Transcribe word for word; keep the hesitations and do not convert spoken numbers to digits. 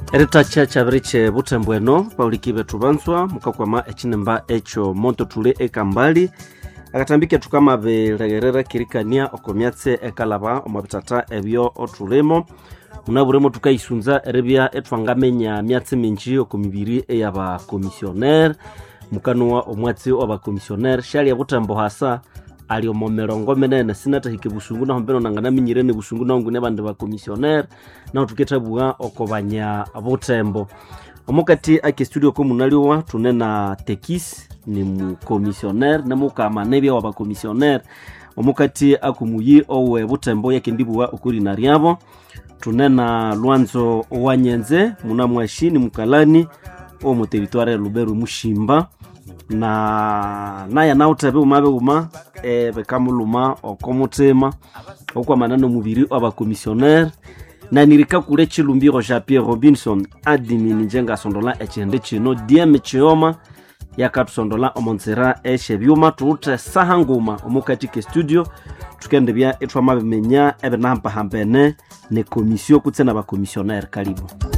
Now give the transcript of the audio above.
Erita chacha briche butembweno paulikibe tubanswa mukakwama echinemba echo monto tule ekambali akatambike tukama beregerera kirikania okomyatse ekalaba omabitata ebyo otulemo munaburemo tukaisunza erebya etwangamenya myatse minji okomibiri eyaba commissionaire mukanwa omwatse oba commissionaire shali abutembo hasa ali omomerongo menene sinata hikibusungu na hombeno nangana minyirene busungu na ngune bande ba commissionaire na tuketabuga okobanya abutembo omukati ake studio komunaliwa tunena Tekis ni mu commissionaire na mukama nebya wa ba commissionaire omukati akumuyi owe butembo yake ndibuwa okuri na ryabo tunena Lwanzo Wanyenze munamwashi ni mukalani o mu territoire Lubero Mushimba na naya nautebe umabe uma e bekamuluma okomutema okwa manano mubiri aba commissionaire na nirika kule chilumbiro Jean Pierre Robinson admin njenga sondola echende chino D M Chioma yakatusondola omonzera eshebyuma tute sahanguma omukati ke studio tukende bya etwa mabemenya ebe nampa hambene ne komisio kutsena ba commissionaire karibu.